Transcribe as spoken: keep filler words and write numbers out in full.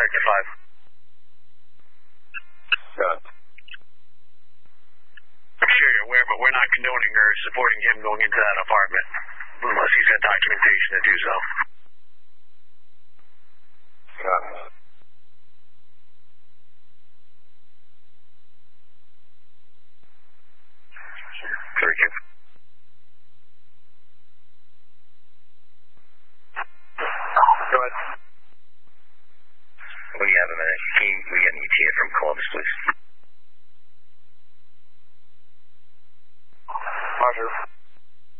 Sector five. Got it. I'm sure you're aware, but we're not condoning or supporting him going into that apartment, unless he's got documentation to do so. Got it. Very good. Go ahead. We have a minute. Can we get an E T A from Columbus, please?